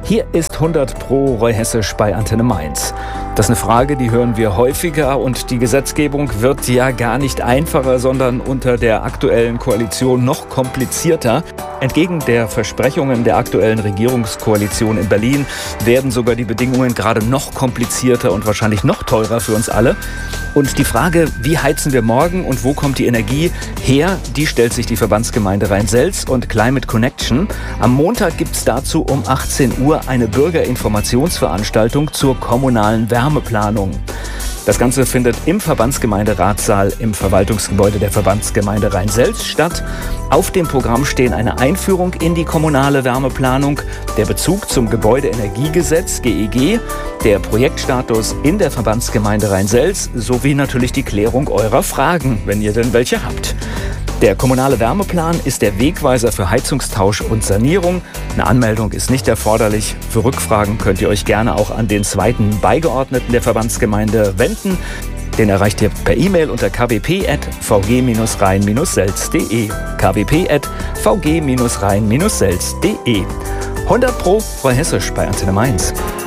Hier ist 100 Pro Roy Hessisch bei Antenne Mainz. Das ist eine Frage, die hören wir häufiger und die Gesetzgebung wird ja gar nicht einfacher, sondern unter der aktuellen Koalition noch komplizierter. Entgegen der Versprechungen der aktuellen Regierungskoalition in Berlin werden sogar die Bedingungen gerade noch komplizierter und wahrscheinlich noch teurer für uns alle. Und die Frage, wie heizen wir morgen und wo kommt die Energie her, die stellt sich die Verbandsgemeinde Rhein-Selz und Climate Connection. Am Montag gibt es dazu um 18 Uhr eine Bürgerinformationsveranstaltung zur kommunalen Wärmeplanung. Das Ganze findet im Verbandsgemeinderatssaal im Verwaltungsgebäude der Verbandsgemeinde Rhein-Selz statt. Auf dem Programm stehen eine Einführung in die kommunale Wärmeplanung, der Bezug zum Gebäudeenergiegesetz GEG, der Projektstatus in der Verbandsgemeinde Rhein-Selz sowie natürlich die Klärung eurer Fragen, wenn ihr denn welche habt. Der kommunale Wärmeplan ist der Wegweiser für Heizungstausch und Sanierung. Eine Anmeldung ist nicht erforderlich. Für Rückfragen könnt ihr euch gerne auch an den zweiten Beigeordneten der Verbandsgemeinde wenden. Den erreicht ihr per E-Mail unter kwp@vg-rhein-selz.de. kwp@vg-rhein-selz.de. 100 Pro Roy Hessisch bei Antenne Mainz.